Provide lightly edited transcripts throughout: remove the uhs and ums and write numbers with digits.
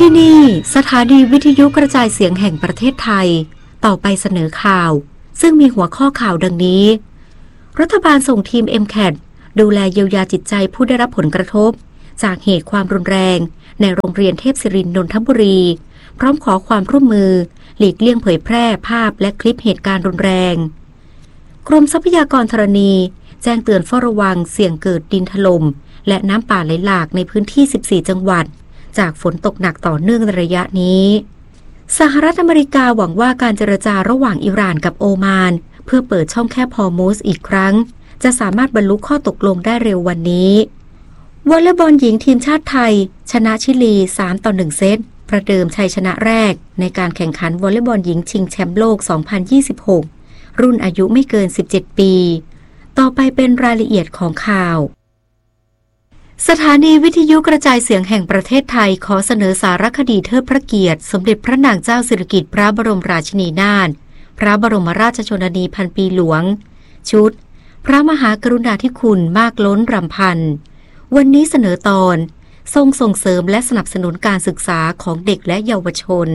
ที่นี่สถานีวิทยุกระจายเสียงแห่งประเทศไทยต่อไปเสนอข่าวซึ่งมีหัวข้อข่าวดังนี้รัฐบาลส่งทีม MCAT ดูแลเยียวยาจิตใจผู้ได้รับผลกระทบจากเหตุความรุนแรงในโรงเรียนเทพศิรินทร์นนทบุรีพร้อมขอความร่วมมือหลีกเลี่ยงเผยแพร่ภาพและคลิปเหตุการณ์รุนแรงกรมทรัพยากรธรณีแจ้งเตือนเฝ้าระวังเสี่ยงเกิดดินถล่มและน้ำป่าไหลหลากในพื้นที่14จังหวัดจากฝนตกหนักต่อเนื่องในระยะนี้สหรัฐอเมริกาหวังว่าการเจรจาระหว่างอิหร่านกับโอมานเพื่อเปิดช่องแคบฮอร์มุซอีกครั้งจะสามารถบรรลุข้อตกลงได้เร็ววันนี้วอลเลย์บอลหญิงทีมชาติไทยชนะชิลี3-1 เซตประเดิมชัยชนะแรกในการแข่งขันวอลเลย์บอลหญิงชิงแชมป์โลก 2026 รุ่นอายุไม่เกิน 17 ปีต่อไปเป็นรายละเอียดของข่าวสถานีวิทยุกระจายเสียงแห่งประเทศไทยขอเสนอสารคดีเทิดพระเกียรติสมเด็จพระนางเจ้าสิริกิติ์พระบรมราชินีนาถพระบรมราชชนนีพันปีหลวงชุดพระมหากรุณาธิคุณมากล้นรำพันวันนี้เสนอตอนทรงส่งเสริมและสนับสนุนการศึกษาของเด็กและเยาวชน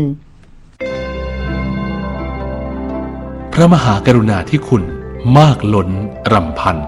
พระมหากรุณาธิคุณมากล้นรำพัน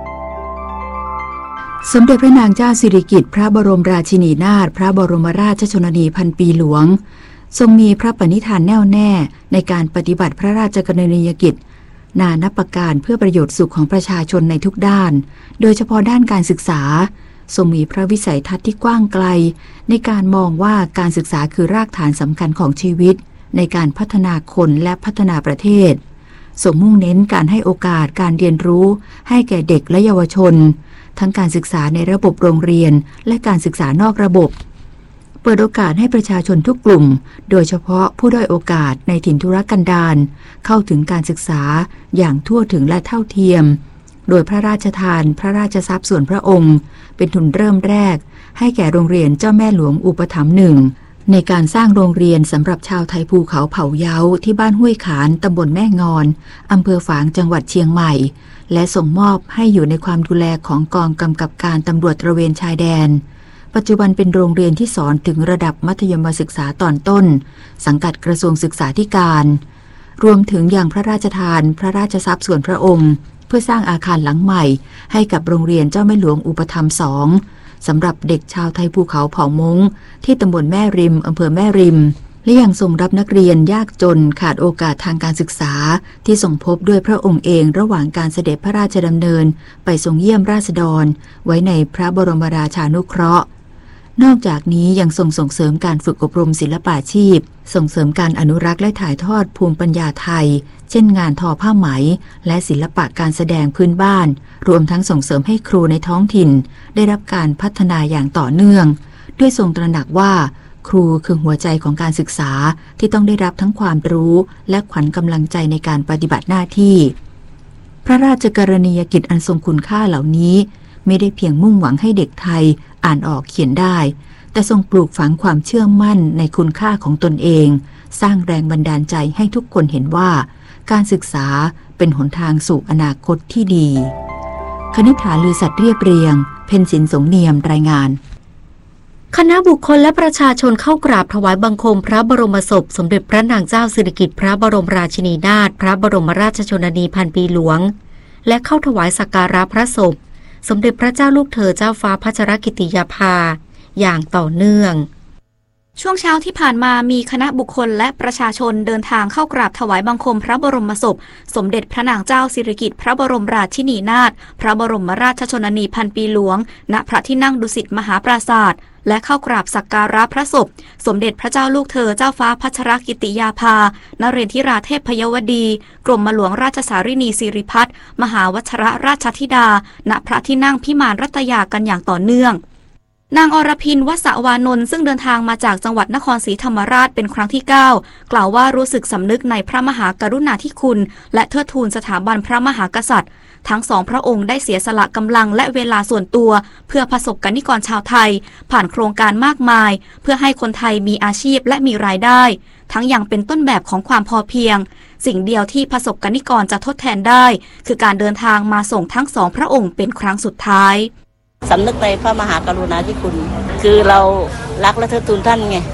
สมเด็จพระนางเจ้าสิริกิติ์พระบรมราชินีนาถพระบรมราชชนนีพันปีหลวงทรงมีพระปณิธานแน่วแน่ในการปฏิบัติพระราชกรณียกิจนานับประการเพื่อประโยชน์สุขของประชาชนในทุกด้านโดยเฉพาะด้านการศึกษาทรงมีพระวิสัยทัศน์ที่กว้างไกลในการมองว่าการศึกษาคือรากฐานสำคัญของชีวิตในการพัฒนาคนและพัฒนาประเทศทรงมุ่งเน้นการให้โอกาสการเรียนรู้ให้แก่เด็กและเยาวชนทั้งการศึกษาในระบบโรงเรียนและการศึกษานอกระบบเปิดโอกาสให้ประชาชนทุกกลุ่มโดยเฉพาะผู้ด้อยโอกาสในถิ่นทุรกันดารเข้าถึงการศึกษาอย่างทั่วถึงและเท่าเทียมโดยพระราชทานพระราชทรัพย์ส่วนพระองค์เป็นทุนเริ่มแรกให้แก่โรงเรียนเจ้าแม่หลวงอุปถัมภ์หนึ่งในการสร้างโรงเรียนสำหรับชาวไทยภูเขาเผ่าเย้าที่บ้านห้วยขานตำบลแม่งอนอำเภอฝางจังหวัดเชียงใหม่และส่งมอบให้อยู่ในความดูแลของกองกำกับการตำรวจตระเวนชายแดนปัจจุบันเป็นโรงเรียนที่สอนถึงระดับมัธยมศึกษาตอนต้นสังกัดกระทรวงศึกษาธิการรวมถึงอย่างพระราชทานพระราชทรัพย์ส่วนพระองค์เพื่อสร้างอาคารหลังใหม่ให้กับโรงเรียนเจ้าแม่หลวงอุปถัมภ์2สำหรับเด็กชาวไทยภูเขาเผ่ามงที่ตำบลแม่ริมอำเภอแม่ริมและยังทรงรับนักเรียนยากจนขาดโอกาสทางการศึกษาที่ส่งพบด้วยพระองค์เองระหว่างการเสด็จพระราชดำเนินไปทรงเยี่ยมราษฎรไว้ในพระบรมราชานุเคราะห์นอกจากนี้ยังทรงส่งเสริมการฝึกอบรมศิลปาชีพส่งเสริมการอนุรักษ์และถ่ายทอดภูมิปัญญาไทยเช่นงานทอผ้าไหมและศิลปะการแสดงพื้นบ้านรวมทั้งส่งเสริมให้ครูในท้องถิ่นได้รับการพัฒนาอย่างต่อเนื่องด้วยทรงตระหนักว่าครูคือหัวใจของการศึกษาที่ต้องได้รับทั้งความรู้และขวัญกำลังใจในการปฏิบัติหน้าที่พระราชกรณียกิจอันทรงคุณค่าเหล่านี้ไม่ได้เพียงมุ่งหวังให้เด็กไทยอ่านออกเขียนได้แต่ทรงปลูกฝังความเชื่อมั่นในคุณค่าของตนเองสร้างแรงบันดาลใจให้ทุกคนเห็นว่าการศึกษาเป็นหนทางสู่อนาคตที่ดีคณิษฐาลือสัตย์เรียบเรียงเพ็ญศิลป์สงเนียมรายงานคณะบุคคลและประชาชนเข้ากราบถวายบังคมพระบรมศพสมเด็จพระนางเจ้าสิริกิติ์พระบรมราชินีนาถพระบรมราชชนนีพันปีหลวงและเข้าถวายสักการะพระศพสมเด็จพระเจ้าลูกเธอเจ้าฟ้าพัชรกิติยาภาอย่างต่อเนื่องช่วงเช้าที่ผ่านมามีคณะบุคคลและประชาชนเดินทางเข้ากราบถวายบังคมพระบรมศพสมเด็จพระนางเจ้าสิริกิติ์พระบรมราชินีนาถพระบรมราชชนนีพันปีหลวงณพระที่นั่งดุสิตมหาปราสาทและเข้ากราบสักการะพระศพสมเด็จพระเจ้าลูกเธอเจ้าฟ้าพัชรกิติยาภานเรนทิราเทพยวดีกรมหลวงราชสารินีสิริพัฒน์มหาวชรราชธิดาณพระที่นั่งพิมานรัตยากันอย่างต่อเนื่องนางอรพิน วสวานนท์ซึ่งเดินทางมาจากจังหวัดนครศรีธรรมราชเป็นครั้งที่ 9 กล่าวว่ารู้สึกสำนึกในพระมหากรุณาธิคุณและเทิดทูนสถาบันพระมหากษัตริย์ทั้งสองพระองค์ได้เสียสละกำลังและเวลาส่วนตัวเพื่อประสบกนิกรชาวไทยผ่านโครงการมากมายเพื่อให้คนไทยมีอาชีพและมีรายได้ทั้งยังเป็นต้นแบบของความพอเพียงสิ่งเดียวที่ประสบกนิกรจะทดแทนได้คือการเดินทางมาส่งทั้งสองพระองค์เป็นครั้งสุดท้ายสำนึกในพระมหากรุณาธิคุณคือเรารักและเทิดทูนท่านไง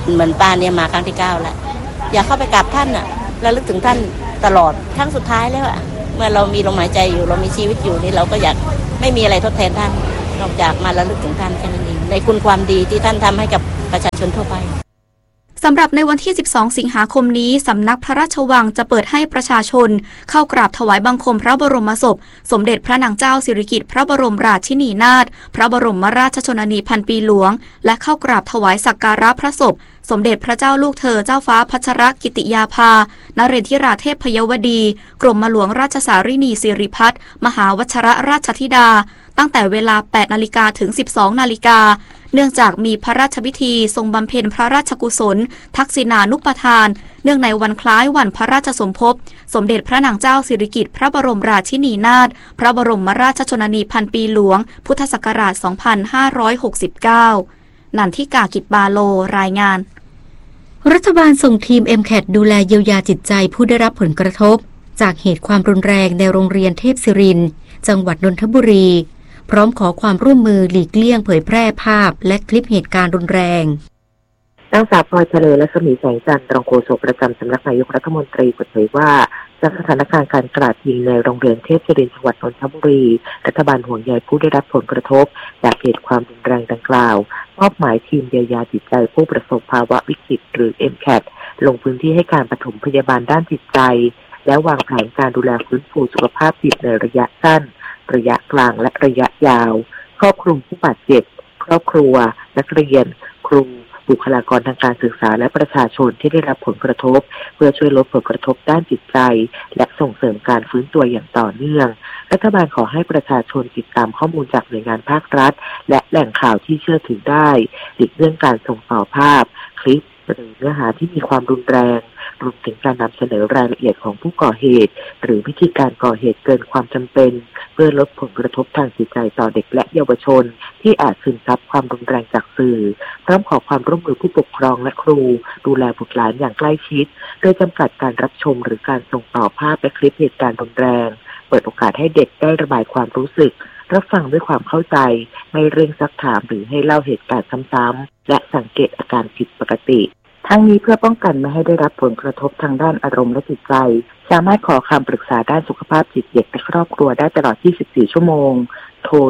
เหมือนป้าเนี่ยมาครั้งที่9แล้วอยากเข้าไปกราบท่านอ่ะระลึกถึงท่านตลอดครั้งสุดท้ายแล้วอ่ะเมื่อเรามีลมหายใจอยู่เรามีชีวิตอยู่นี่เราก็อยากไม่มีอะไรทดแทนท่านนอกจากมาระลึกถึงท่านแค่นั้นเองในคุณความดีที่ท่านทำให้กับประชาชนทั่วไปสำหรับในวันที่12สิงหาคมนี้สำนักพระราชวังจะเปิดให้ประชาชนเข้ากราบถวายบังคมพระบรมศพสมเด็จพระนางเจ้าสิริกิติ์พระบรมราชินีนาถพระบรมราชชนนีพันปีหลวงและเข้ากราบถวายสักการะพระศพสมเด็จพระเจ้าลูกเธอเจ้าฟ้าพัชรกิติยาภานเรศธิราเทพยวดีกรมหลวงราชสารินีสิริพัฒน์มหาวชิรราชธิดาตั้งแต่เวลา 8 นาฬิกาถึง 12 นาฬิกาเนื่องจากมีพระราชพิธีทรงบำเพ็ญพระราชกุศลทักษิณานุปทานเนื่องในวันคล้ายวันพระราชสมภพสมเด็จพระนางเจ้าสิริกิติ์พระบรมราชินีนาถพระบรมราชชนนีพันปีหลวงพุทธศักราช 2569 นันทิกา กิจบาโลรายงานรัฐบาลส่งทีม MCAT ดูแลเยียวยาจิตใจผู้ได้รับผลกระทบจากเหตุความรุนแรงในโรงเรียนเทพศิรินทร์จังหวัดนนทบุรีพร้อมขอความร่วมมือหลีกเลี่ยงเผยแพร่ภาพและคลิปเหตุการณ์รุนแรงนางสาวพลอยทะเลและสมีแสงจันทร์รองโฆษกประจำสำนักนายกรัฐมนตรีเปิดเผยว่าจากสถานการณ์การกราดยิงในโรงเรียนเทพศิรินทร์จังหวัดนนทบุรีรัฐบาลห่วงใยผู้ได้รับผลกระทบจากเหตุความรุนแรงดังกล่าวมอบหมายทีมเยียวยาจิตใจผู้ประสบภาวะวิกฤตหรือ MCAT ลงพื้นที่ให้การปฐมพยาบาลด้านจิตใจและวางแผนการดูแลฟื้นฟูสุขภาพจิตในระยะสั้นระยะกลางและระยะยาวครอบคลุมผู้บาดเจ็บครอบครัวนักเรียนครูบุคลากรทางการศึกษาและประชาชนที่ได้รับผลกระทบเพื่อช่วยลดผลกระทบด้านจิตใจและส่งเสริมการฟื้นตัวอย่างต่อเนื่องรัฐบาลขอให้ประชาชนติดตามข้อมูลจากหน่วยงานภาครัฐและแหล่งข่าวที่เชื่อถือได้หลีกเลี่ยงการส่งต่อภาพคลิปหรือเนื้อหาที่มีความรุนแรงรวมถึงการนำเสนอรายละเอียดของผู้ก่อเหตุหรือวิธีการก่อเหตุเกินความจำเป็นเพื่อลดผลกระทบทางจิตใจต่อเด็กและเยาวชนที่อาจซึมซับความรุนแรงจากสื่อพร้อมขอความร่วมมือผู้ปกครองและครูดูแลบุตรหลานอย่างใกล้ชิดโดยจำกัดการรับชมหรือการส่งต่อภาพและคลิปเหตุการณ์รุนแรงเปิดโอกาสให้เด็กได้ระบายความรู้สึกรับฟังด้วยความเข้าใจไม่เร่งซักถามหรือให้เล่าเหตุการณ์ซ้ำๆและสังเกตอาการผิดปกติทั้งนี้เพื่อป้องกันไม่ให้ได้รับผลกระทบทางด้านอารมณ์และจิตใจสามารถขอคำปรึกษาด้านสุขภาพจิตเด็กและครอบครัวได้ตลอด24ชั่วโมงโทร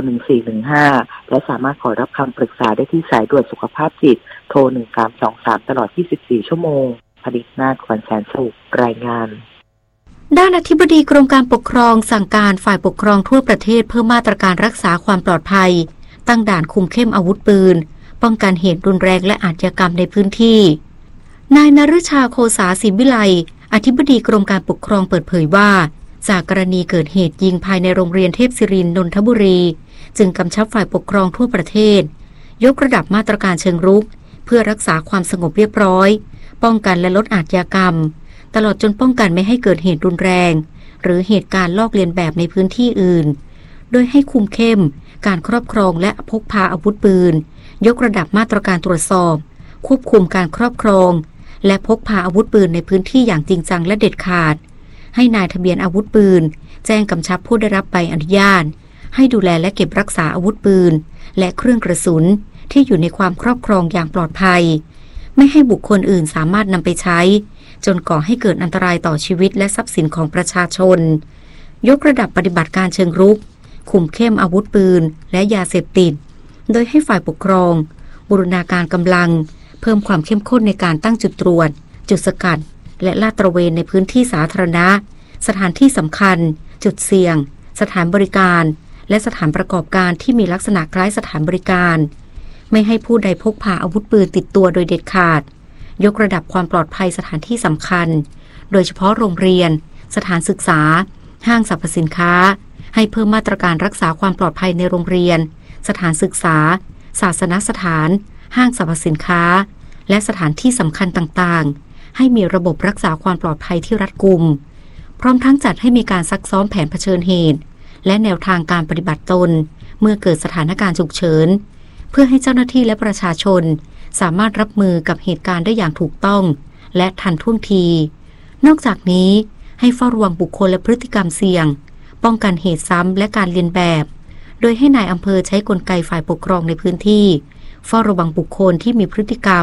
1415และสามารถขอรับคำปรึกษาได้ที่สายด่วนสุขภาพจิตโทร1323ตลอด24ชั่วโมงผลิตนาถ ขวัญแสนสุขรายงานด้านอธิบดีกรมการปกครองสั่งการฝ่ายปกครองทั่วประเทศเพิ่มมาตรการรักษาความปลอดภัยตั้งด่านคุมเข้มอาวุธปืนป้องกันเหตุรุนแรงและอาชญากรรมในพื้นที่นายนฤชาโคสาศิวิไลอธิบดีกรมการปกครองเปิดเผยว่าจากกรณีเกิดเหตุยิงภายในโรงเรียนเทพศิรินทร์นนทบุรีจึงกำชับฝ่ายปกครองทั่วประเทศยกระดับมาตรการเชิงรุกเพื่อรักษาความสงบเรียบร้อยป้องกันและลดอาชญากรรมตลอดจนป้องกันไม่ให้เกิดเหตุรุนแรงหรือเหตุการณ์ลอกเลียนแบบในพื้นที่อื่นโดยให้คุมเข้มการครอบครองและพกพาอาวุธปืนยกระดับมาตรการตรวจสอบควบคุมการครอบครองและพกพาอาวุธปืนในพื้นที่อย่างจริงจังและเด็ดขาดให้นายทะเบียนอาวุธปืนแจ้งกำชับผู้ได้รับใบอนุญาตให้ดูแลและเก็บรักษาอาวุธปืนและเครื่องกระสุนที่อยู่ในความครอบครองอย่างปลอดภัยไม่ให้บุคคลอื่นสามารถนำไปใช้จนก่อให้เกิดอันตรายต่อชีวิตและทรัพย์สินของประชาชนยกระดับปฏิบัติการเชิงรุกคุมเข้มอาวุธปืนและยาเสพติดโดยให้ฝ่ายปกครองบูรณาการกำลังเพิ่มความเข้มข้นในการตั้งจุดตรวจจุดสกัดและลาดตระเวนในพื้นที่สาธารณะสถานที่สำคัญจุดเสี่ยงสถานบริการและสถานประกอบการที่มีลักษณะคล้ายสถานบริการไม่ให้ผู้ใดพกพาอาวุธปืนติดตัวโดยเด็ดขาดยกระดับความปลอดภัยสถานที่สำคัญโดยเฉพาะโรงเรียนสถานศึกษาห้างสรรพสินค้าให้เพิ่มมาตรการรักษาความปลอดภัยในโรงเรียนสถานศึกษาศาสนสถานห้างสรรพสินค้าและสถานที่สำคัญต่างๆให้มีระบบรักษาความปลอดภัยที่รัดกุมพร้อมทั้งจัดให้มีการซักซ้อมแผนเผชิญเหตุและแนวทางการปฏิบัติตนเมื่อเกิดสถานการณ์ฉุกเฉินเพื่อให้เจ้าหน้าที่และประชาชนสามารถรับมือกับเหตุการณ์ได้อย่างถูกต้องและทันท่วงทีนอกจากนี้ให้เฝ้าระวังบุคคลและพฤติกรรมเสี่ยงป้องกันเหตุซ้ำและการเลียนแบบโดยให้นายอำเภอใช้กลไกฝ่ายปกครองในพื้นที่เฝ้าระวังบุคคลที่มีพฤติกรรม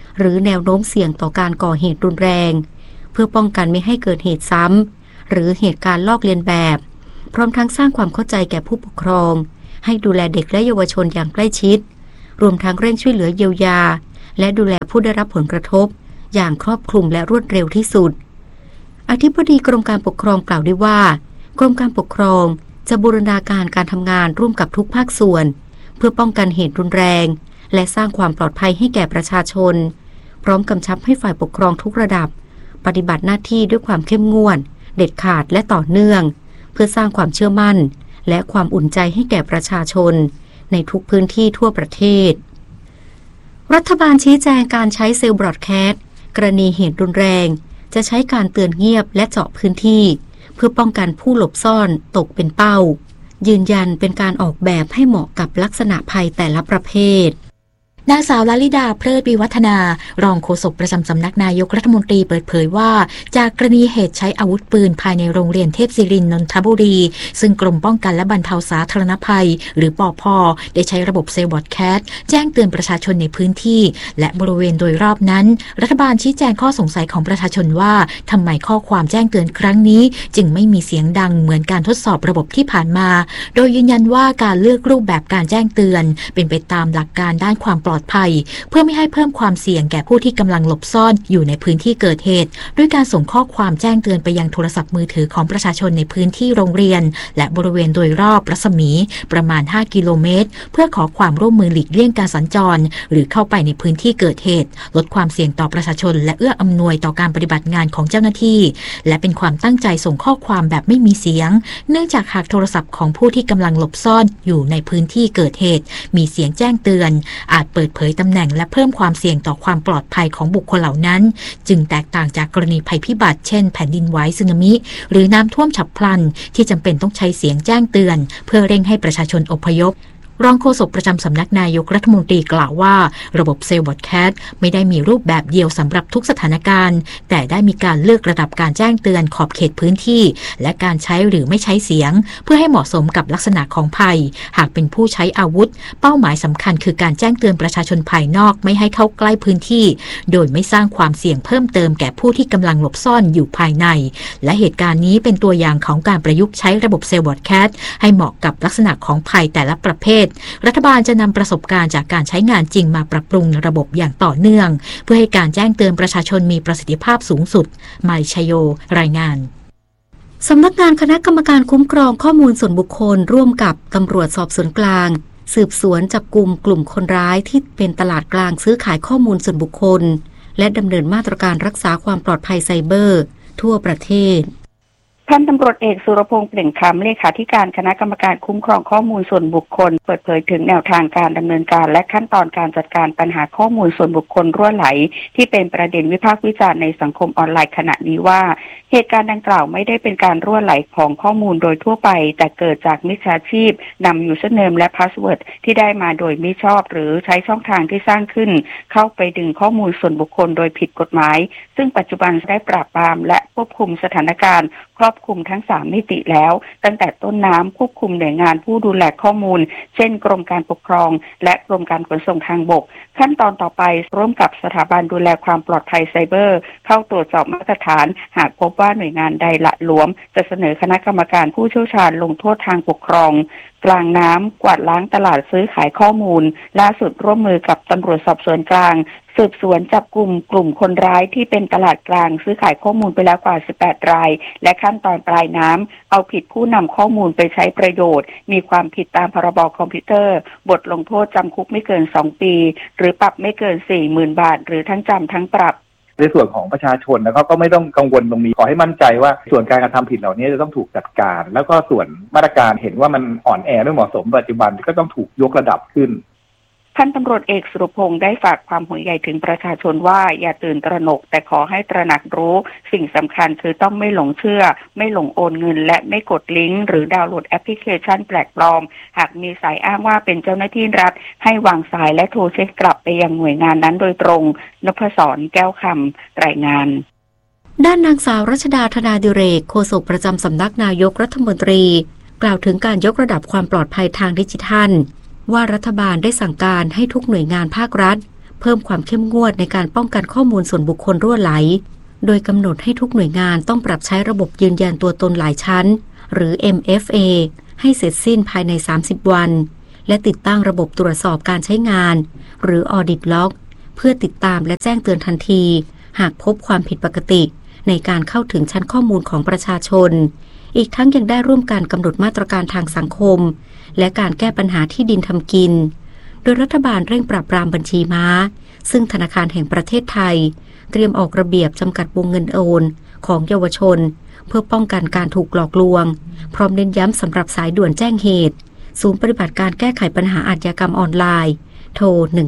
หรือแนวโน้มเสี่ยงต่อการก่อเหตุรุนแรงเพื่อป้องกันไม่ให้เกิดเหตุซ้ำหรือเหตุการณ์ลอกเลียนแบบพร้อมทั้งสร้างความเข้าใจแก่ผู้ปกครองให้ดูแลเด็กและเยาวชนอย่างใกล้ชิดรวมทั้งเร่งช่วยเหลือเยียวยาและดูแลผู้ได้รับผลกระทบอย่างครอบคลุมและรวดเร็วที่สุดอธิบดีกรมการปกครองกล่าวด้วยว่ากรมการปกครองจะบูรณาการการทำงานร่วมกับทุกภาคส่วนเพื่อป้องกันเหตุรุนแรงและสร้างความปลอดภัยให้แก่ประชาชนพร้อมกำชับให้ฝ่ายปกครองทุกระดับปฏิบัติหน้าที่ด้วยความเข้มงวดเด็ดขาดและต่อเนื่องเพื่อสร้างความเชื่อมั่นและความอุ่นใจให้แก่ประชาชนในทุกพื้นที่ทั่วประเทศรัฐบาลชี้แจงการใช้เซลล์บรอดแคสต์กรณีเหตุรุนแรงจะใช้การเตือนเงียบและเจาะพื้นที่เพื่อป้องกันผู้หลบซ่อนตกเป็นเป้ายืนยันเป็นการออกแบบให้เหมาะกับลักษณะภัยแต่ละประเภทนางสาวลลิดาเพลิดวิวัฒนารองโฆษกประจำสำนักนายกรัฐมนตรีเปิดเผยว่าจากกรณีเหตุใช้อาวุธปืนภายในโรงเรียนเทพศิรินทร์นนทบุรีซึ่งกรมป้องกันและบรรเทาสาธารณภัยหรือปภ.ได้ใช้ระบบเซลล์บรอดแคสต์แจ้งเตือนประชาชนในพื้นที่และบริเวณโดยรอบนั้นรัฐบาลชี้แจงข้อสงสัยของประชาชนว่าทำไมข้อความแจ้งเตือนครั้งนี้จึงไม่มีเสียงดังเหมือนการทดสอบระบบที่ผ่านมาโดยยืนยันว่าการเลือกรูปแบบการแจ้งเตือนเป็นไปตามหลักการด้านความปลอดภัยเพื่อไม่ให้เพิ่มความเสี่ยงแก่ผู้ที่กำลังหลบซ่อนอยู่ในพื้นที่เกิดเหตุด้วยการส่งข้อความแจ้งเตือนไปยังโทรศัพท์มือถือของประชาชนในพื้นที่โรงเรียนและบริเวณโดยรอบรัศมีประมาณ5กิโลเมตรเพื่อขอความร่วมมือหลีกเลี่ยงการสัญจรหรือเข้าไปในพื้นที่เกิดเหตุลดความเสี่ยงต่อประชาชนและเอื้ออำนวยต่อการปฏิบัติงานของเจ้าหน้าที่และเป็นความตั้งใจส่งข้อความแบบไม่มีเสียงเนื่องจากหากโทรศัพท์ของผู้ที่กำลังหลบซ่อนอยู่ในพื้นที่เกิดเหตุมีเสียงแจ้งเตือนอาจเปิดเผยตำแหน่งและเพิ่มความเสี่ยงต่อความปลอดภัยของบุคคลเหล่านั้นจึงแตกต่างจากกรณีภัยพิบัติเช่นแผ่นดินไหวสึนามิหรือน้ำท่วมฉับพลันที่จำเป็นต้องใช้เสียงแจ้งเตือนเพื่อเร่งให้ประชาชนอพยพรองโฆษกประจำสำนักนายกรัฐมนตรีกล่าวว่าระบบเซลล์บรอดแคสต์ไม่ได้มีรูปแบบเดียวสำหรับทุกสถานการณ์แต่ได้มีการเลือกระดับการแจ้งเตือนขอบเขตพื้นที่และการใช้หรือไม่ใช้เสียงเพื่อให้เหมาะสมกับลักษณะของภัยหากเป็นผู้ใช้อาวุธเป้าหมายสำคัญคือการแจ้งเตือนประชาชนภายนอกไม่ให้เข้าใกล้พื้นที่โดยไม่สร้างความเสี่ยงเพิ่มเติมแก่ผู้ที่กำลังหลบซ่อนอยู่ภายในและเหตุการณ์นี้เป็นตัวอย่างของการประยุกต์ใช้ระบบเซลล์บรอดแคสต์ให้เหมาะกับลักษณะของภัยแต่ละประเภทรัฐบาลจะนำประสบการณ์จากการใช้งานจริงมาปรับปรุงระบบอย่างต่อเนื่องเพื่อให้การแจ้งเตือนประชาชนมีประสิทธิภาพสูงสุดมาริชโยรายงานสำนักงานคณะกรรมการคุ้มครองข้อมูลส่วนบุคคลร่วมกับตำรวจสอบสวนกลางสืบสวนจับกุมกลุ่มคนร้ายที่เป็นตลาดกลางซื้อขายข้อมูลส่วนบุคคลและดำเนินมาตรการรักษาความปลอดภัยไซเบอร์ทั่วประเทศพันตำรวจเอกสุรพงษ์เปล่งคำเลขาธิการคณะกรรมการคุ้มครองข้อมูลส่วนบุคคลเปิดเผยถึงแนวทางการดำเนินการและขั้นตอนการจัดการปัญหาข้อมูลส่วนบุคคลรั่วไหลที่เป็นประเด็นวิพากษ์วิจารณ์ในสังคมออนไลน์ขณะนี้ว่าเหตุการณ์ดังกล่าวไม่ได้เป็นการรั่วไหลของข้อมูลโดยทั่วไปแต่เกิดจากมิจฉาชีพนำยูเซอร์เนมและพาสเวิร์ดที่ได้มาโดยมิชอบหรือใช้ช่องทางที่สร้างขึ้นเข้าไปดึงข้อมูลส่วนบุคคลโดยผิดกฎหมายซึ่งปัจจุบันได้ปราบปรามและควบคุมสถานการณ์ครอบคลุมทั้ง3มิติแล้วตั้งแต่ต้นน้ำควบคุมหน่วยงานผู้ดูแลข้อมูลเช่นกรมการปกครองและกรมการขนส่งทางบกขั้นตอนต่อไปร่วมกับสถาบันดูแลความปลอดภัยไซเบอร์เข้าตรวจสอบมาตรฐานหากพบว่าหน่วยงานใดละหลวมจะเสนอคณะกรรมการผู้เชี่ยวชาญลงโทษทางปกครองกลางน้ำกวาดล้างตลาดซื้อขายข้อมูลล่าสุดร่วมมือกับตำรวจสอบสวนกลางสืบสวนจับกลุ่มคนร้ายที่เป็นตลาดกลางซื้อขายข้อมูลไปแล้วกว่า18รายและขั้นตอนปลายน้ำเอาผิดผู้นำข้อมูลไปใช้ประโยชน์มีความผิดตามพรบคอมพิวเตอร์บทลงโทษจำคุกไม่เกิน2ปีหรือปรับไม่เกิน 40,000 บาทหรือทั้งจำทั้งปรับในส่วนของประชาชนแล้วก็ไม่ต้องกังวลตรงนี้ขอให้มั่นใจว่าส่วนการกระทำผิดเหล่านี้จะต้องถูกจัดการแล้วก็ส่วนมาตรการเห็นว่ามันอ่อนแอไม่เหมาะสมปัจจุบันก็ต้องถูกยกระดับขึ้นพันตำรวจเอกสุรพงษ์ได้ฝากความห่วงใยถึงประชาชนว่าอย่าตื่นตระหนกแต่ขอให้ตระหนักรู้สิ่งสำคัญคือต้องไม่หลงเชื่อไม่หลงโอนเงินและไม่กดลิงก์หรือดาวน์โหลดแอปพลิเคชันแปลกปลอมหากมีสายอ้างว่าเป็นเจ้าหน้าที่รัฐให้วางสายและโทรเช็คกลับไปยังหน่วยงานนั้นโดยตรงนพศรแก้วคำรายงานด้านนางสาวรัชดาธนาดิเรกโฆษกประจำสำนักนายกรัฐมนตรีกล่าวถึงการยกระดับความปลอดภัยทางดิจิทัลว่ารัฐบาลได้สั่งการให้ทุกหน่วยงานภาครัฐเพิ่มความเข้มงวดในการป้องกันข้อมูลส่วนบุคคลรั่วไหลโดยกำหนดให้ทุกหน่วยงานต้องปรับใช้ระบบยืนยันตัวตนหลายชั้นหรือ MFA ให้เสร็จสิ้นภายใน30วันและติดตั้งระบบตรวจสอบการใช้งานหรือ Audit Log เพื่อติดตามและแจ้งเตือนทันทีหากพบความผิดปกติในการเข้าถึงชั้นข้อมูลของประชาชนอีกทั้งยังได้ร่วมกันกำหนดมาตรการทางสังคมและการแก้ปัญหาที่ดินทำกินโดยรัฐบาลเร่งปราบปรามบัญชีม้าซึ่งธนาคารแห่งประเทศไทยเตรียมออกระเบียบจำกัดวงเงินโอนของเยาวชนเพื่อป้องกันการถูกหลอกลวงพร้อมเน้นย้ำสำหรับสายด่วนแจ้งเหตุศูนย์ปฏิบัติการแก้ไขปัญหาอาชญากรรมออนไลน์โทร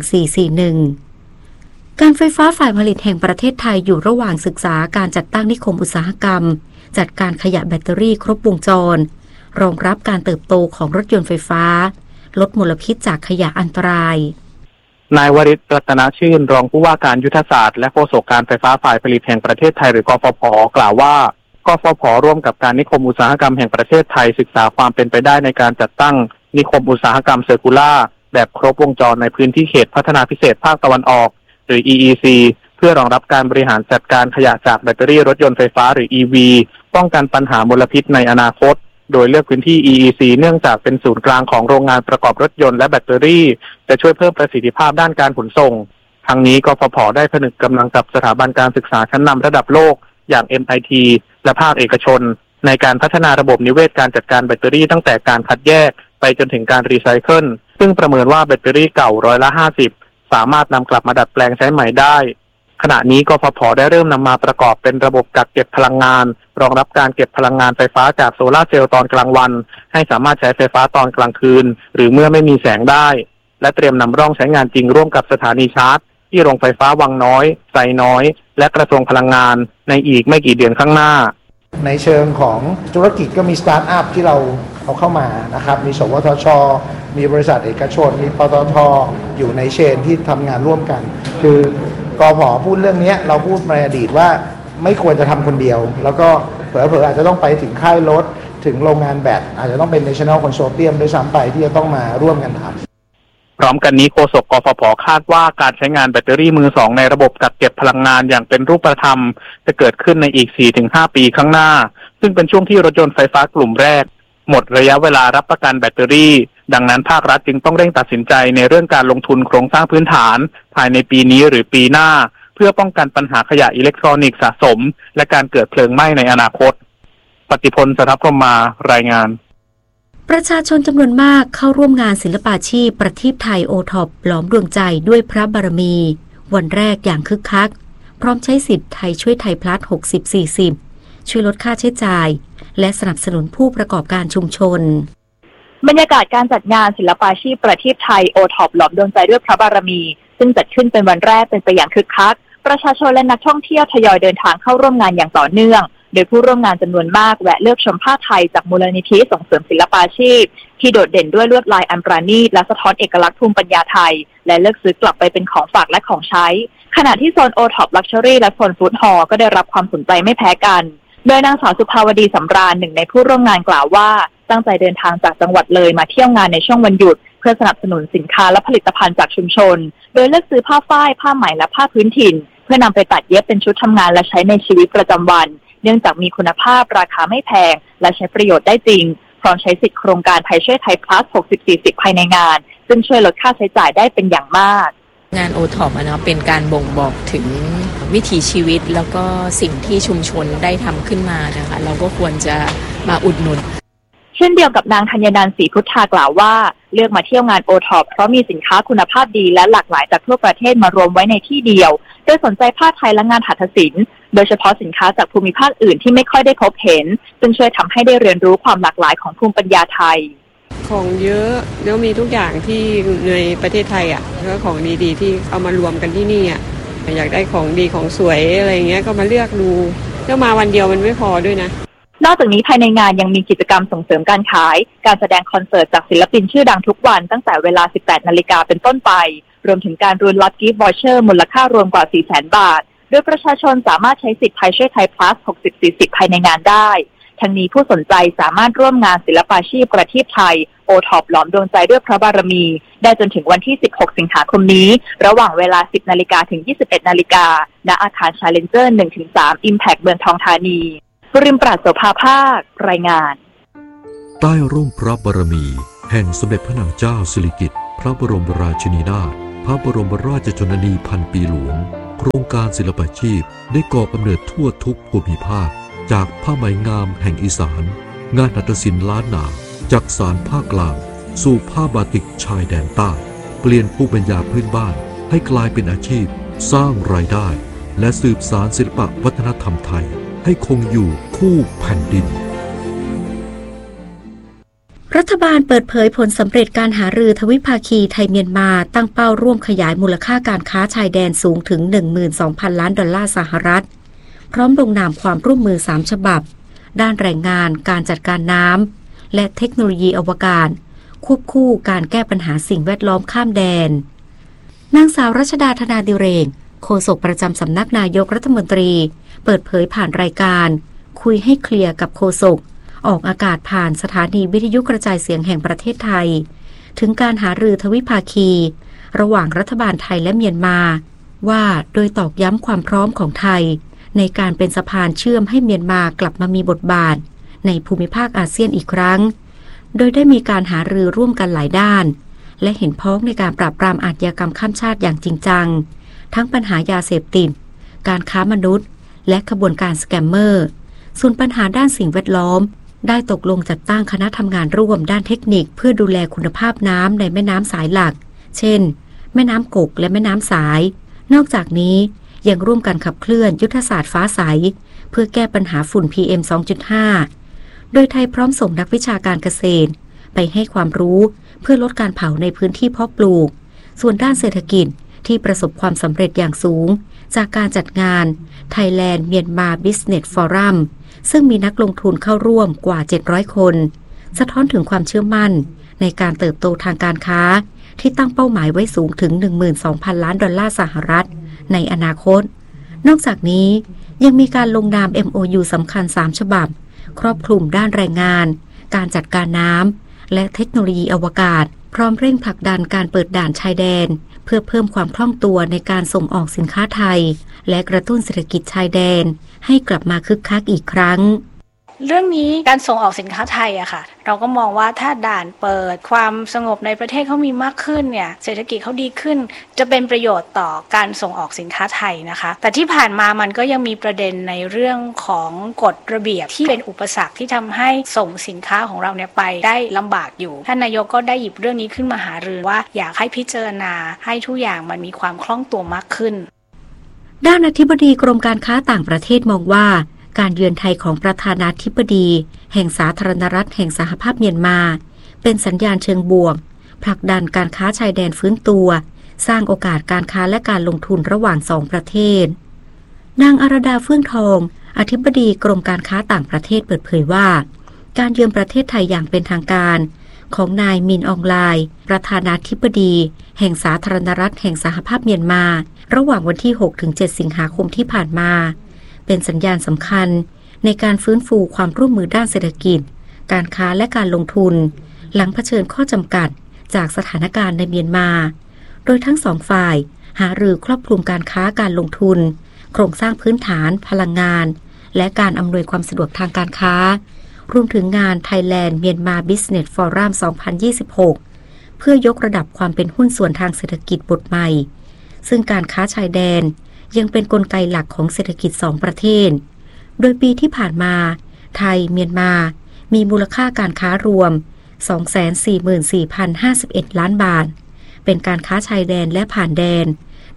1441การไฟฟ้าฝ่ายผลิตแห่งประเทศไทยอยู่ระหว่างศึกษาการจัดตั้งนิคมอุตสาหกรรมจัดการขยะแบตเตอรี่ครบวงจรรองรับการเติบโตของรถยนต์ไฟฟ้าลดมลพิษจากขยะอันตรายนายวริศ รัตนชื่นรองผู้ว่าการยุทธศาสตร์และโฆษกการไฟฟ้าฝ่ายผลิตแห่งประเทศไทยหรือกฟผ.กล่าวว่ากฟผ.ร่วมกับการนิคมอุตสาหกรรมแห่งประเทศไทยศึกษาความเป็นไปได้ในการจัดตั้งนิคมอุตสาหกรรมเซอร์คูล่าแบบครบวงจรในพื้นที่เขตพัฒนาพิเศษภาคตะวันออกหรือ EEC เพื่อรองรับการบริหารจัดการขยะจากแบตเตอรี่รถยนต์ไฟฟ้าหรือ EV ป้องกันปัญหามลพิษในอนาคตโดยเลือกพื้นที่ EEC เนื่องจากเป็นศูนย์กลางของโรงงานประกอบรถยนต์และแบตเตอรี่จะช่วยเพิ่มประสิทธิภาพด้านการขนส่งทั้งนี้กฟผ.ได้ผนึกกำลังกับสถาบันการศึกษาชั้นนำระดับโลกอย่าง MIT และภาคเอกชนในการพัฒนาระบบนิเวศการจัดการแบตเตอรี่ตั้งแต่การคัดแยกไปจนถึงการรีไซเคิลซึ่งประเมินว่าแบตเตอรี่เก่า50%สามารถนำกลับมาดัดแปลงใช้ใหม่ได้ขณะนี้กฟผ.ได้เริ่มนำมาประกอบเป็นระบบกักเก็บพลังงานรองรับการเก็บพลังงานไฟฟ้าจากโซลาร์เซลล์ตอนกลางวันให้สามารถใช้ไฟฟ้าตอนกลางคืนหรือเมื่อไม่มีแสงได้และเตรียมนำร่องใช้งานจริงร่วมกับสถานีชาร์จที่โรงไฟฟ้าวังน้อยไซน้อยและกระทรวงพลังงานในอีกไม่กี่เดือนข้างหน้าในเชิงของธุรกิจก็มีสตาร์ทอัพที่เราเอาเข้ามานะครับมีสวทช.มีบริษัทเอกชนมีปตท.อยู่ในเชนที่ทำงานร่วมกันคือกผ.พูดเรื่องนี้เราพูดในอดีตว่าไม่ควรจะทำคนเดียวแล้วก็เผลอๆอาจจะต้องไปถึงค่ายรถถึงโรงงานแบตอาจจะต้องเป็น National Consortium ด้วยซ้ำไปที่จะต้องมาร่วมกันทำพร้อมกันนี้โฆษกกฟผ.คาดว่าการใช้งานแบตเตอรี่มือสองในระบบกักเก็บพลังงานอย่างเป็นรูปธรรมจะเกิดขึ้นในอีก 4-5 ปีข้างหน้าซึ่งเป็นช่วงที่รถยนต์ไฟฟ้ากลุ่มแรกหมดระยะเวลารับประกันแบตเตอรี่ดังนั้นภาครัฐจึงต้องเร่งตัดสินใจในเรื่องการลงทุนโครงสร้างพื้นฐานภายในปีนี้หรือปีหน้าเพื่อป้องกันปัญหาขยะอิเล็กทรอนิกส์สะสมและการเกิดเพลิงไหม้ในอนาคตปฏิพล สัทธพรหมมารายงานประชาชนจำนวนมากเข้าร่วมงานศิลปาชีพประทีปไทยโอท็อปหลอมดวงใจด้วยพระบารมีวันแรกอย่างคึกคักพร้อมใช้สิทธิ์ไทยช่วยไทยพลัส 60-40 ช่วยลดค่าใช้จ่ายและสนับสนุนผู้ประกอบการชุมชนบรรยากาศการจัดงานศิลปาชีพประทีปไทยโอท็อปหลอมดวงใจด้วยพระบารมีซึ่งจัดขึ้นเป็นวันแรกเป็นไปอย่างคึกคักประชาชนและนักท่องเที่ยวทยอยเดินทางเข้าร่วมงานอย่างต่อเนื่องโดยผู้ร่วมงานจำนวนมากแวะเลือกชมผ้าไทยจากมูลนิธิส่งเสริมศิลปาชีพที่โดดเด่นด้วยลวดลายอันประณีตและสะท้อนเอกลักษณ์ภูมิปัญญาไทยและเลือกซื้อกลับไปเป็นของฝากและของใช้ขณะที่โซนโอท็อปลักชัวรี่และโซนฟู้ดฮอลล์ก็ได้รับความสนใจไม่แพ้กันโดยนางสาวสุภาวดีสำราญหนึ่งในผู้ร่วมงานกล่าวว่าตั้งใจเดินทางจากจังหวัดเลยมาเที่ยวงานในช่วงวันหยุดเพื่อสนับสนุนสินค้าและผลิตภัณฑ์จากชุมชนโดยเลือกซื้อผ้าฝ้ายผ้าไหมและผ้าพื้นถิ่นเพื่อนำไปตัดเย็บเป็นชุดทำงานและใช้ในชีวิตประจำวันเนื่องจากมีคุณภาพราคาไม่แพงและใช้ประโยชน์ได้จริงพร้อมใช้สิทธิโครงการไทยช่วยไทยพลัส 60-40 ภายในงานซึ่งช่วยลดค่าใช้จ่ายได้เป็นอย่างมากงานโอท็อปเป็นการบ่งบอกถึงวิถีชีวิตแล้วก็สิ่งที่ชุมชนได้ทำขึ้นมานะคะเราก็ควรจะมาอุดหนุนเช่นเดียวกับนางธัญนันท์ศรีพุทธากล่าวว่าเลือกมาเที่ยวงานโอท็อปเพราะมีสินค้าคุณภาพดีและหลากหลายจากทั่วประเทศมารวมไว้ในที่เดียวโดยสนใจผ้าไทยและงานหัตถศิลป์โดยเฉพาะสินค้าจากภูมิภาคอื่นที่ไม่ค่อยได้พบเห็นซึ่งช่วยทำให้ได้เรียนรู้ความหลากหลายของภูมิปัญญาไทยของเยอะแล้วมีทุกอย่างที่ในประเทศไทยแล้วของดีๆที่เอามารวมกันที่นี่อยากได้ของดีของสวยอะไรเงี้ยก็มาเลือกดูแล้วมาวันเดียวมันไม่พอด้วยนะนอกจากนี้ภายในงานยังมีกิจกรรมส่งเสริมการขายการแสดงคอนเสิร์ตจากศิลปินชื่อดังทุกวันตั้งแต่เวลา 18 นาฬิกาเป็นต้นไปรวมถึงการลุ้นลัคกี้วอเชอร์มูลค่ารวมกว่า 400,000 บาทโดยประชาชนสามารถใช้สิทธิ์ไทยช่วยไทยพลัส 60-40 ภายในงานได้ทั้งนี้ผู้สนใจสามารถร่วมงานศิลปาชีพประทีปไทยโอท็อปหลอมดวงใจด้วยพระบารมีได้จนถึงวันที่16สิงหาคมนี้ระหว่างเวลา 10 นาฬิกาถึง 21 นาฬิกาณอาคาร Challenger 1-3 Impact เมืองทองธานีปริมปราชโสภาภาครายงานใต้ร่มพระบารมีแห่งสมเด็จพระนางเจ้าสิริกิติ์พระบรมราชินีนาถพระบรมราชชนนีพันปีหลวงโครงการศิลปาชีพได้ก่อกำเนิดทั่วทุกภูมิภาคจากผ้าไหมงามแห่งอีสานงานหัตถศิลป์ล้านนาจากสารภาคกลางสู่ผ้าบาติกชายแดนใต้เปลี่ยนภูมิปัญญาพื้นบ้านให้กลายเป็นอาชีพสร้างรายได้และสืบสานศิลปวัฒนธรรมไทยให้คงอยู่คู่แผ่นดินรัฐบาลเปิดเผยผลสำเร็จการหารือทวิภาคีไทยเมียนมาตั้งเป้าร่วมขยายมูลค่าการค้าชายแดนสูงถึง 12,000 ล้านดอลลาร์สหรัฐพร้อมลงนามความร่วมมือ3ฉบับด้านแรงงานการจัดการน้ำและเทคโนโลยีอวกาศควบคู่การแก้ปัญหาสิ่งแวดล้อมข้ามแดนนางสาวรัชดาธนาดิเรกโฆษกประจำสำนักนายกรัฐมนตรีเปิดเผยผ่านรายการคุยให้เคลียร์กับโฆษกออกอากาศผ่านสถานีวิทยุกระจายเสียงแห่งประเทศไทยถึงการหารือทวิภาคีระหว่างรัฐบาลไทยและเมียนมาว่าโดยตอกย้ำความพร้อมของไทยในการเป็นสะพานเชื่อมให้เมียนมากลับมามีบทบาทในภูมิภาคอาเซียนอีกครั้งโดยได้มีการหารือร่วมกันหลายด้านและเห็นพ้องในการปราบปรามอาชญากรรมข้ามชาติอย่างจริงจังทั้งปัญหายาเสพติดการค้ามนุษย์และขบวนการสแกมเมอร์ส่วนปัญหาด้านสิ่งแวดล้อมได้ตกลงจัดตั้งคณะทำงานร่วมด้านเทคนิคเพื่อดูแลคุณภาพน้ำในแม่น้ำสายหลักเช่นแม่น้ำกกและแม่น้ำสายนอกจากนี้ยังร่วมกันขับเคลื่อนยุทธศาสตร์ฟ้าใสเพื่อแก้ปัญหาฝุ่น PM 2.5 โดยไทยพร้อมส่งนักวิชาการเกษตรไปให้ความรู้เพื่อลดการเผาในพื้นที่เพาะปลูกส่วนด้านเศรษฐกิจที่ประสบความสำเร็จอย่างสูงจากการจัดงาน Thailand Myanmar Business Forum ซึ่งมีนักลงทุนเข้าร่วมกว่า700คนสะท้อนถึงความเชื่อมั่นในการเติบโตทางการค้าที่ตั้งเป้าหมายไว้สูงถึง 12,000 ล้านดอลลาร์สหรัฐในอนาคตนอกจากนี้ยังมีการลงนาม MOU สำคัญ3ฉบับครอบคลุมด้านแรงงานการจัดการน้ำและเทคโนโลยีอวกาศพร้อมเร่งผลักดันการเปิดด่านชายแดนเพื่อเพิ่มความคล่องตัวในการส่งออกสินค้าไทยและกระตุ้นเศรษฐกิจชายแดนให้กลับมาคึกคักอีกครั้งเรื่องนี้การส่งออกสินค้าไทยอะค่ะเราก็มองว่าถ้าด่านเปิดความสงบในประเทศเขามีมากขึ้นเนี่ยเศรษฐกิจเขาดีขึ้นจะเป็นประโยชน์ต่อการส่งออกสินค้าไทยนะคะแต่ที่ผ่านมามันก็ยังมีประเด็นในเรื่องของกฎระเบียบที่เป็นอุปสรรคที่ทำให้ส่งสินค้าของเราเนี่ยไปได้ลำบากอยู่ท่านนายกก็ได้หยิบเรื่องนี้ขึ้นมาหารือว่าอยากให้พิจารณาให้ทุกอย่างมันมีความคล่องตัวมากขึ้นด้านอธิบดีกรมการค้าต่างประเทศมองว่าการเยือนไทยของประธานาธิบดีแห่งสาธารณรัฐแห่งสหภาพเมียนมาเป็นสัญญาณเชิงบวกผลักดันการค้าชายแดนฟื้นตัวสร้างโอกาสการค้าและการลงทุนระหว่างสองประเทศนางอรดาเฟื่องทองอธิบดีกรมการค้าต่างประเทศเปิดเผยว่าการเยือนประเทศไทยอย่างเป็นทางการของนายมินอองไลน์ประธานาธิบดีแห่งสาธารณรัฐแห่งสหภาพเมียนมาระหว่างวันที่ 6-7 สิงหาคมที่ผ่านมาเป็นสัญญาณสำคัญในการฟื้นฟูความร่วมมือด้านเศรษฐกิจการค้าและการลงทุนหลังเผชิญข้อจำกัดจากสถานการณ์ในเมียนมาโดยทั้งสองฝ่ายหารือครอบคลุมการค้าการลงทุนโครงสร้างพื้นฐานพลังงานและการอำนวยความสะดวกทางการค้ารวมถึงงาน Thailand Myanmar Business Forum 2026 เพื่อยกระดับความเป็นหุ้นส่วนทางเศรษฐกิจบทใหม่ซึ่งการค้าชายแดนยังเป็นกลไกหลักของเศรษฐกิจ2ประเทศโดยปีที่ผ่านมาไทยเมียนมามีมูลค่าการค้ารวม 244,051 ล้านบาทเป็นการค้าชายแดนและผ่านแดน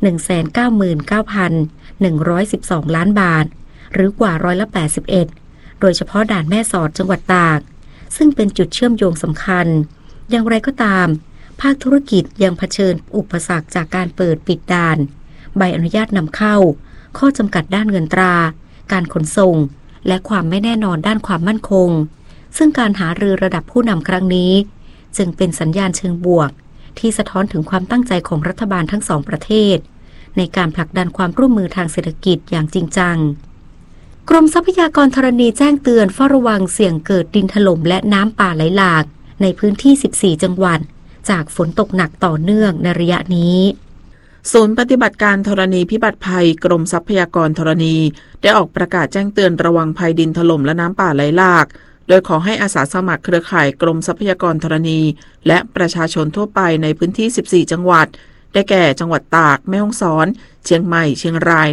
199,112 ล้านบาทหรือกว่า81%โดยเฉพาะด่านแม่สอดจังหวัดตากซึ่งเป็นจุดเชื่อมโยงสำคัญอย่างไรก็ตามภาคธุรกิจยังเผชิญอุปสรรคจากการเปิดปิดด่านใบอนุญาตนำเข้าข้อจำกัดด้านเงินตราการขนส่งและความไม่แน่นอนด้านความมั่นคงซึ่งการหารือระดับผู้นำครั้งนี้จึงเป็นสัญญาณเชิงบวกที่สะท้อนถึงความตั้งใจของรัฐบาลทั้งสองประเทศในการผลักดันความร่วมมือทางเศรษฐกิจอย่างจริงจังกรมทรัพยากรธรณีแจ้งเตือนเฝ้าระวังเสี่ยงเกิดดินถล่มและน้ำป่าไหลหลากในพื้นที่ 14 จังหวัดจากฝนตกหนักต่อเนื่องในระยะนี้ศูนย์ปฏิบัติการธรณีพิบัติภัยกรมทรัพยากรธรณีได้ออกประกาศแจ้งเตือนระวังภัยดินถล่มและน้ำป่าไหลหลากโดยขอให้อาสาสมัครเครือข่ายกรมทรัพยากรธรณีและประชาชนทั่วไปในพื้นที่ 14 จังหวัดได้แก่จังหวัดตากแม่ฮ่องสอนเชียงใหม่เชียงราย